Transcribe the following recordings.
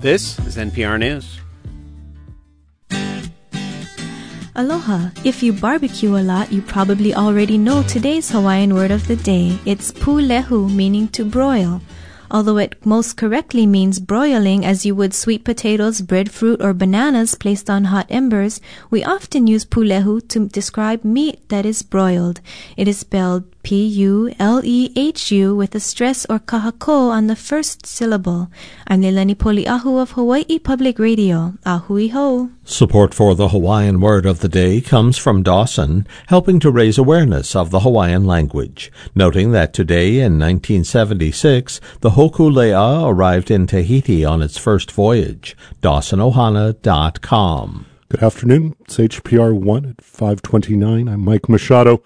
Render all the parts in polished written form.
This is NPR News. Aloha. If you barbecue a lot, you probably already know today's Hawaiian word of the day. It's pulehu, meaning to broil. Although it most correctly means broiling, as you would sweet potatoes, breadfruit, or bananas placed on hot embers, we often use pulehu to describe meat that is broiled. It is spelled Pulehu with a stress or kahako on the first syllable. I'm Leilani Poliahu of Hawaii Public Radio. Ahui ho. Support for the Hawaiian word of the day comes from Dawson, helping to raise awareness of the Hawaiian language, noting that today in 1976, the Hokulea arrived in Tahiti on its first voyage. DawsonOhana.com. Good afternoon. It's HPR 1 at 5:29. I'm Mike Machado.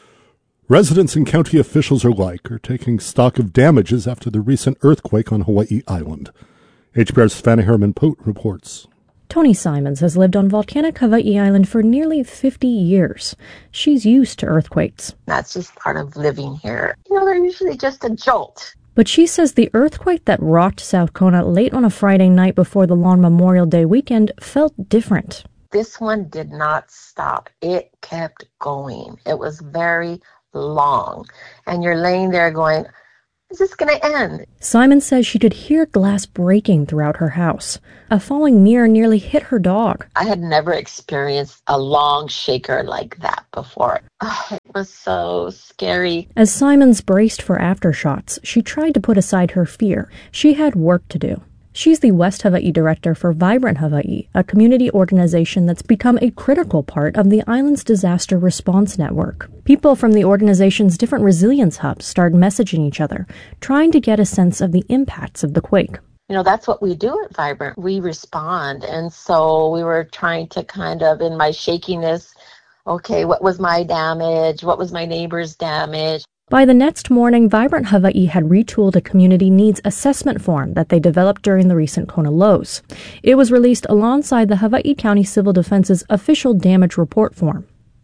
Residents and county officials alike are taking stock of damages after the recent earthquake on Hawaii Island. HPR's Savannah Harriman-Pote reports. Toni Simons has lived on volcanic Hawaii Island for nearly 50 years. She's used to earthquakes. That's just part of living here. They're usually just a jolt. But she says the earthquake that rocked South Kona late on a Friday night before the long Memorial Day weekend felt different. This one did not stop. It kept going. It was very long. And you're laying there going, is this going to end? Simon says she could hear glass breaking throughout her house. A falling mirror nearly hit her dog. I had never experienced a long shaker like that before. It was so scary. As Simons braced for aftershocks, she tried to put aside her fear. She had work to do. She's the West Hawaii director for Vibrant Hawaii, a community organization that's become a critical part of the island's disaster response network. People from the organization's different resilience hubs started messaging each other, trying to get a sense of the impacts of the quake. That's what we do at Vibrant. We respond. And so we were trying to kind of, in my shakiness, okay, what was my damage? What was my neighbor's damage? By the next morning, Vibrant Hawaii had retooled a community needs assessment form that they developed during the recent Kona lows. It was released alongside the Hawaii County Civil Defense's official damage report form.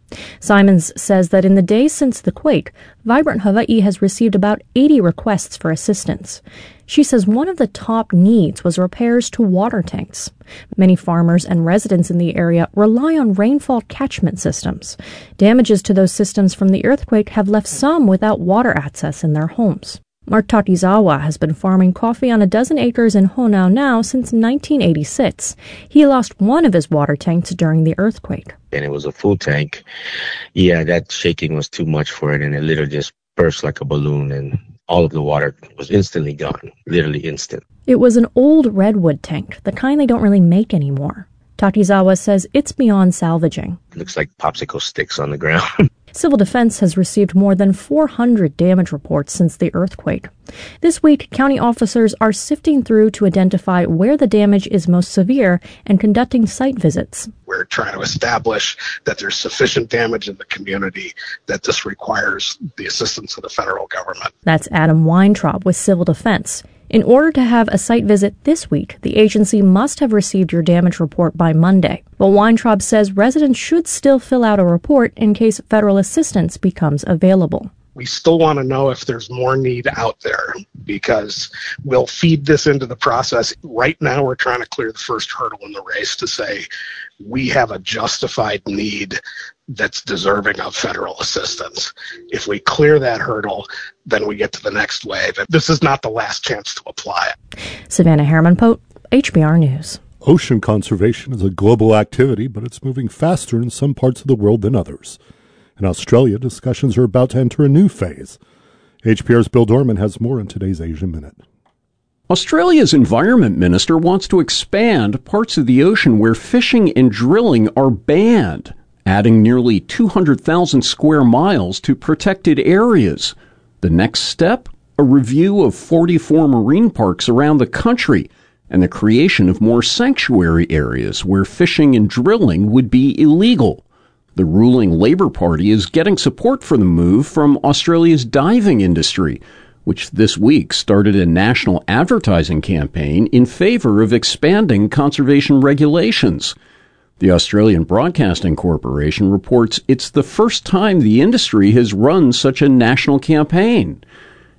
Simons says that in the days since the quake, Vibrant Hawaii has received about 80 requests for assistance. She says one of the top needs was repairs to water tanks. Many farmers and residents in the area rely on rainfall catchment systems. Damages to those systems from the earthquake have left some without water access in their homes. Mark Tatizawa has been farming coffee on a dozen acres in Honau now since 1986. He lost one of his water tanks during the earthquake. And it was a full tank. Yeah, that shaking was too much for it, and it literally just burst like a balloon, and all of the water was instantly gone, literally instant. It was an old redwood tank, the kind they don't really make anymore. Tatizawa says it's beyond salvaging. It looks like popsicle sticks on the ground. Civil Defense has received more than 400 damage reports since the earthquake. This week, county officers are sifting through to identify where the damage is most severe and conducting site visits. We're trying to establish that there's sufficient damage in the community that this requires the assistance of the federal government. That's Adam Weintraub with Civil Defense. In order to have a site visit this week, the agency must have received your damage report by Monday. But Weintraub says residents should still fill out a report in case federal assistance becomes available. We still want to know if there's more need out there because we'll feed this into the process. Right now, we're trying to clear the first hurdle in the race to say we have a justified need that's deserving of federal assistance. If we clear that hurdle, then we get to the next wave. This is not the last chance to apply it. Savannah Harriman-Pote, HPR News. Ocean conservation is a global activity, but it's moving faster in some parts of the world than others. In Australia, discussions are about to enter a new phase. HPR's Bill Dorman has more in today's Asia Minute. Australia's Environment Minister wants to expand parts of the ocean where fishing and drilling are banned, adding nearly 200,000 square miles to protected areas. The next step? A review of 44 marine parks around the country and the creation of more sanctuary areas where fishing and drilling would be illegal. The ruling Labour Party is getting support for the move from Australia's diving industry, which this week started a national advertising campaign in favor of expanding conservation regulations. The Australian Broadcasting Corporation reports it's the first time the industry has run such a national campaign.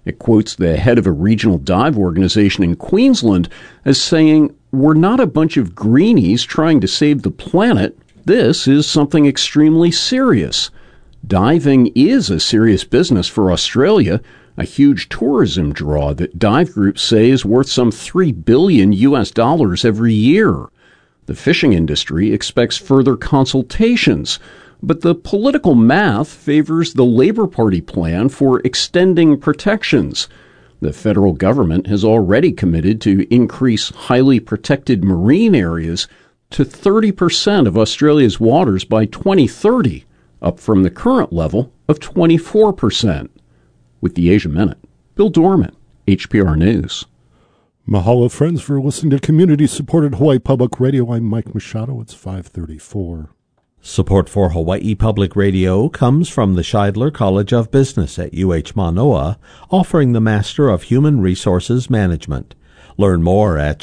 It quotes the head of a regional dive organization in Queensland as saying, "We're not a bunch of greenies trying to save the planet. This is something extremely serious. Diving is a serious business for Australia, a huge tourism draw that dive groups say is worth some $3 billion every year. The fishing industry expects further consultations, but the political math favors the Labour Party plan for extending protections. The federal government has already committed to increase highly protected marine areas to 30% of Australia's waters by 2030, up from the current level of 24%. With the Asia Minute, Bill Dorman, HPR News. Mahalo, friends, for listening to community-supported Hawaii Public Radio. I'm Mike Machado. It's 5:34. Support for Hawaii Public Radio comes from the Scheidler College of Business at UH Manoa, offering the Master of Human Resources Management. Learn more at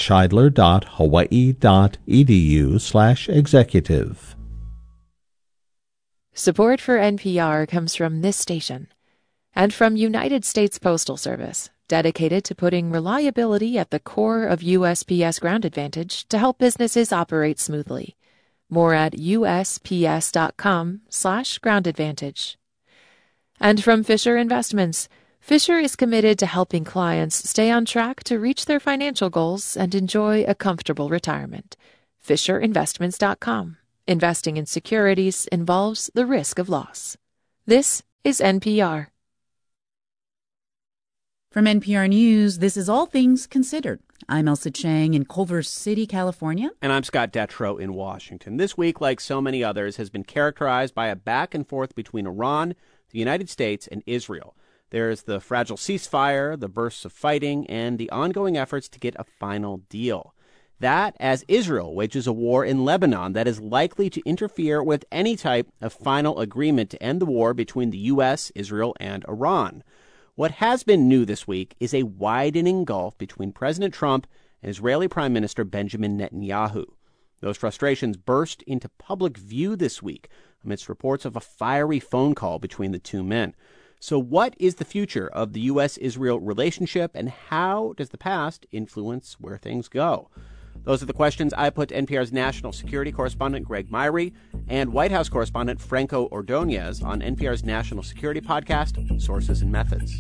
scheidler.hawaii.edu/executive. Support for NPR comes from this station and from United States Postal Service, dedicated to putting reliability at the core of USPS Ground Advantage to help businesses operate smoothly. More at usps.com/groundadvantage. And from Fisher Investments. Fisher is committed to helping clients stay on track to reach their financial goals and enjoy a comfortable retirement. FisherInvestments.com. Investing in securities involves the risk of loss. This is NPR. From NPR News, this is All Things Considered. I'm Elsa Chang in Culver City, California. And I'm Scott Detrow in Washington. This week, like so many others, has been characterized by a back and forth between Iran, the United States, and Israel. There's the fragile ceasefire, the bursts of fighting, and the ongoing efforts to get a final deal. That as Israel wages a war in Lebanon that is likely to interfere with any type of final agreement to end the war between the U.S., Israel, and Iran. What has been new this week is a widening gulf between President Trump and Israeli Prime Minister Benjamin Netanyahu. Those frustrations burst into public view this week amidst reports of a fiery phone call between the two men. So what is the future of the U.S.-Israel relationship, and how does the past influence where things go? Those are the questions I put to NPR's national security correspondent Greg Myrie and White House correspondent Franco Ordonez on NPR's national security podcast, Sources and Methods.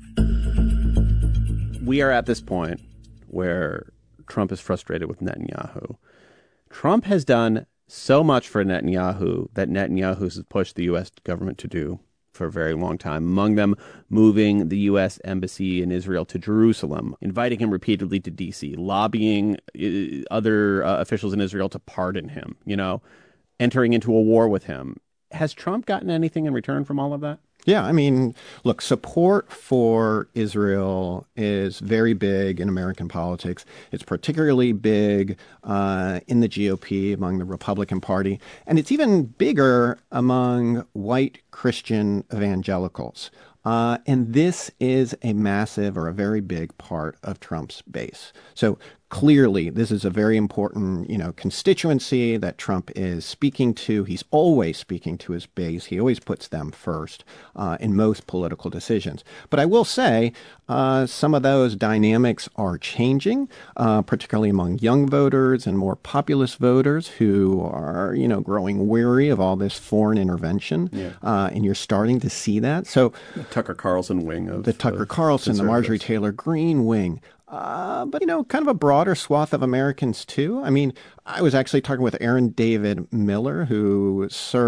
We are at this point where Trump is frustrated with Netanyahu. Trump has done so much for Netanyahu that Netanyahu has pushed the U.S. government to do for a very long time, among them moving the U.S. embassy in Israel to Jerusalem, inviting him repeatedly to D.C., lobbying other officials in Israel to pardon him, entering into a war with him. Has Trump gotten anything in return from all of that? Yeah, I mean, look, support for Israel is very big in American politics. It's particularly big in the GOP, among the Republican Party, and it's even bigger among white Christian evangelicals. And this is a massive or a very big part of Trump's base. So clearly, this is a very important, constituency that Trump is speaking to. He's always speaking to his base. He always puts them first in most political decisions. But I will say some of those dynamics are changing, particularly among young voters and more populist voters who are, growing weary of all this foreign intervention. Yeah. And you're starting to see that. So the Tucker Carlson wing of the Tucker Carlson, the Marjorie Taylor Greene wing. But, kind of a broader swath of Americans, too. I mean, I was actually talking with Aaron David Miller, who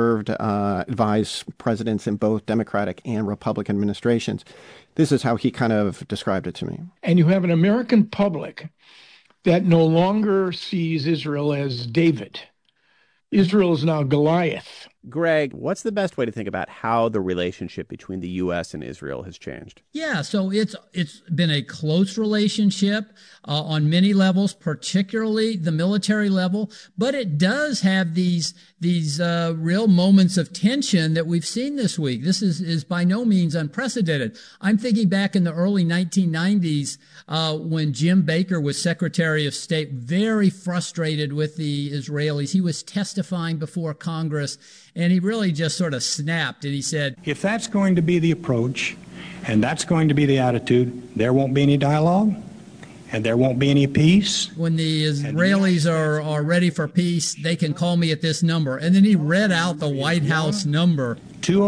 advised presidents in both Democratic and Republican administrations. This is how he kind of described it to me. And you have an American public that no longer sees Israel as David. Israel is now Goliath. Greg, what's the best way to think about how the relationship between the U.S. and Israel has changed? Yeah, so it's been a close relationship on many levels, particularly the military level, but it does have these real moments of tension that we've seen this week. This is by no means unprecedented. I'm thinking back in the early 1990s when Jim Baker was Secretary of State, very frustrated with the Israelis. He was testifying before Congress, and he really just sort of snapped, and he said, if that's going to be the approach, And that's going to be the attitude. There won't be any dialogue, and there won't be any peace. When the Israelis are ready for peace, they can call me at this number. And then he read out the White House number.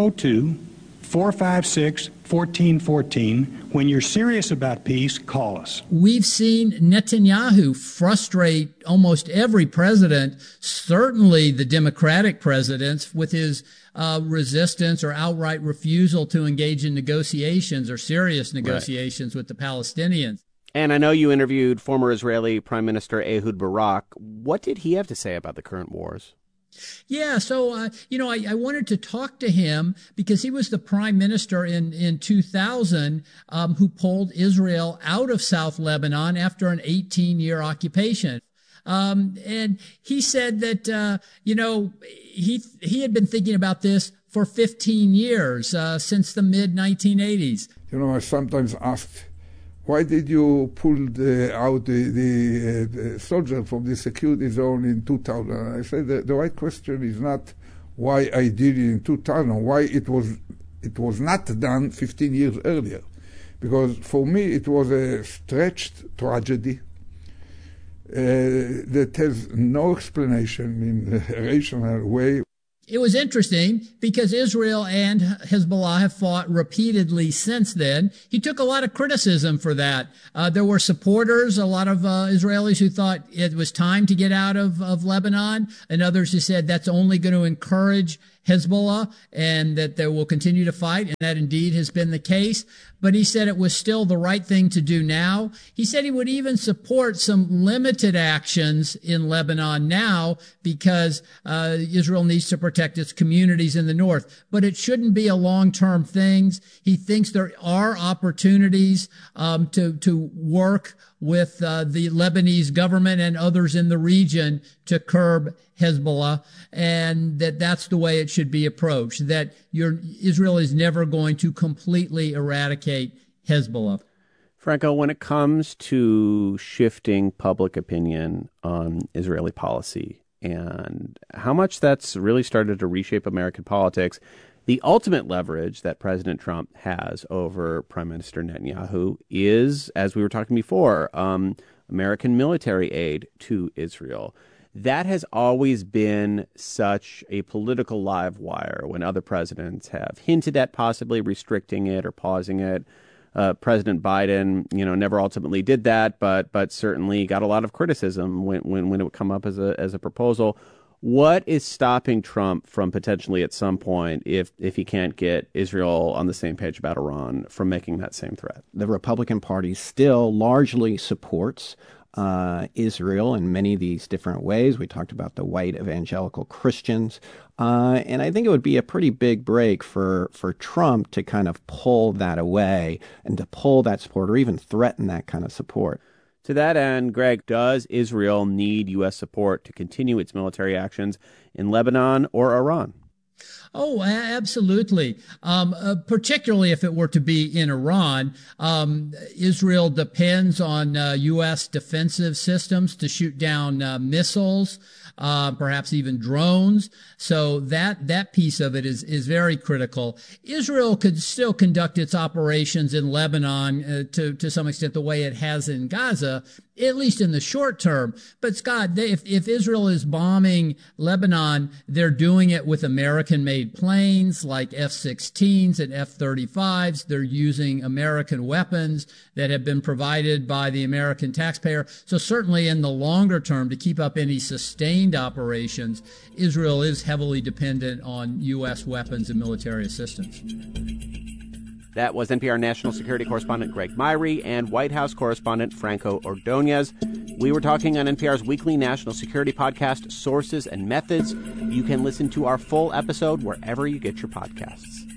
202-456-1414. When you're serious about peace, call us. We've seen Netanyahu frustrate almost every president, certainly the Democratic presidents, with his resistance or outright refusal to engage in negotiations or serious negotiations with the Palestinians. And I know you interviewed former Israeli Prime Minister Ehud Barak. What did he have to say about the current wars? Yeah, so, I wanted to talk to him because he was the prime minister in 2000 who pulled Israel out of South Lebanon after an 18-year occupation. And he said that, he had been thinking about this for 15 years, since the mid-1980s. I sometimes asked, why did you pull out the soldier from the security zone in 2000? I said the right question is not why I did it in 2000, why it was not done 15 years earlier. Because for me it was a stretched tragedy that has no explanation in a rational way. It was interesting because Israel and Hezbollah have fought repeatedly since then. He took a lot of criticism for that. There were supporters, a lot of Israelis who thought it was time to get out of Lebanon, and others who said that's only going to encourage Hezbollah and that they will continue to fight, and that indeed has been the case. But he said it was still the right thing to do now. He said he would even support some limited actions in Lebanon now because Israel needs to protect its communities in the north. But it shouldn't be a long-term thing. He thinks there are opportunities to work with the Lebanese government and others in the region to curb Hezbollah, and that's the way it should be approached, that Israel is never going to completely eradicate Hezbollah. Franco, when it comes to shifting public opinion on Israeli policy and how much that's really started to reshape American politics, the ultimate leverage that President Trump has over Prime Minister Netanyahu is, as we were talking before, American military aid to Israel. That has always been such a political live wire when other presidents have hinted at possibly restricting it or pausing it. President Biden, never ultimately did that, but certainly got a lot of criticism when it would come up as a proposal. What is stopping Trump from potentially at some point, if he can't get Israel on the same page about Iran, from making that same threat? The Republican Party still largely supports Israel in many of these different ways. We talked about the white evangelical Christians. And I think it would be a pretty big break for Trump to kind of pull that away and to pull that support or even threaten that kind of support. To that end, Greg, does Israel need U.S. support to continue its military actions in Lebanon or Iran? Oh, absolutely. Particularly if it were to be in Iran, Israel depends on U.S. defensive systems to shoot down missiles, perhaps even drones. So that piece of it is very critical. Israel could still conduct its operations in Lebanon to some extent the way it has in Gaza, at least in the short term. But Scott, if Israel is bombing Lebanon, they're doing it with American-made planes like F-16s and F-35s. They're using American weapons that have been provided by the American taxpayer. So certainly in the longer term, to keep up any sustained operations, Israel is heavily dependent on U.S. weapons and military assistance. That was NPR national security correspondent Greg Myrie and White House correspondent Franco Ordonez. We were talking on NPR's weekly national security podcast, Sources and Methods. You can listen to our full episode wherever you get your podcasts.